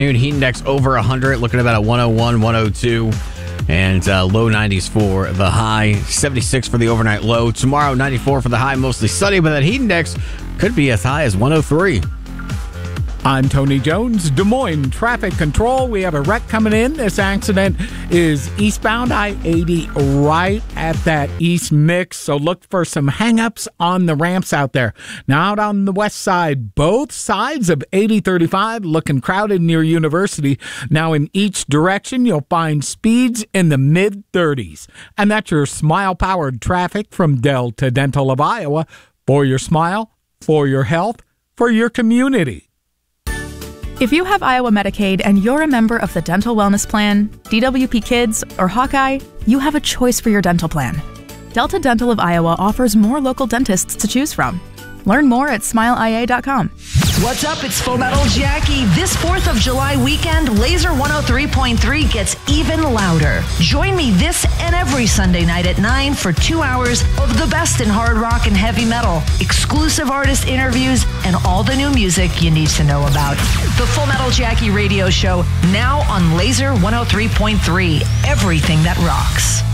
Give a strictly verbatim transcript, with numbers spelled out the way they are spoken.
Heat index over one hundred, looking at about a one oh one, one oh two, and uh, low nineties for the high, seventy-six for the overnight low. Tomorrow, ninety-four for the high, mostly sunny, but that heat index could be as high as one oh three. I'm Tony Jones, Des Moines Traffic Control. We have a wreck coming in. This accident is eastbound I eighty right at that east mix, so look for some hang-ups on the ramps out there. Now out on the west side, both sides of eighty thirty-five looking crowded near University. Now in each direction, you'll find speeds in the mid thirties. And that's your smile-powered traffic from Delta Dental of Iowa. For your smile, for your health, for your community. If you have Iowa Medicaid and you're a member of the Dental Wellness Plan, D W P Kids, or Hawkeye, you have a choice for your dental plan. Delta Dental of Iowa offers more local dentists to choose from. Learn more at smile I A dot com. What's up? It's Full Metal Jackie. This fourth of July weekend, Laser one oh three point three gets even louder. Join me this and every Sunday night at nine for two hours of the best in hard rock and heavy metal, exclusive artist interviews, and all the new music you need to know about. The Full Metal Jackie radio show, now on Laser one oh three point three. Everything that rocks.